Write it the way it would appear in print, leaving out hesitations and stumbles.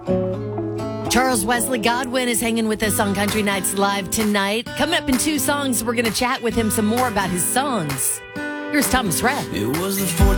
Charles Wesley Godwin is hanging with us on Country Nights Live tonight. Coming up in 2 songs, we're going to chat with him some more about his songs. Here's Thomas Rhett. It was the 4th